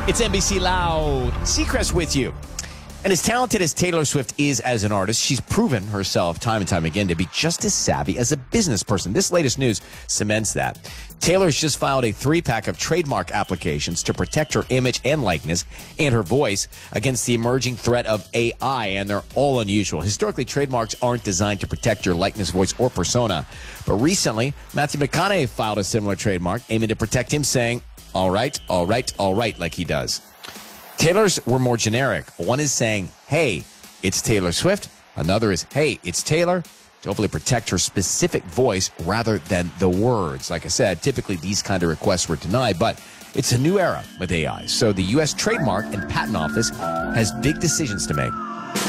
It's NBC Loud. Seacrest with you. And as talented as Taylor Swift is as an artist, she's proven herself time and time again to be just as savvy as a business person. This latest news cements that. Taylor's just filed a 3-pack of trademark applications to protect her image and likeness and her voice against the emerging threat of AI, and they're all unusual. Historically, trademarks aren't designed to protect your likeness, voice, or persona. But recently, Matthew McConaughey filed a similar trademark aiming to protect him, saying, all right, like he does. Taylor's were more generic. One is saying, hey, it's Taylor Swift. Another is, hey, it's Taylor, to hopefully protect her specific voice rather than the words. Like I said, typically these kind of requests were denied, but it's a new era with AI. So the U.S. Trademark and Patent Office has big decisions to make.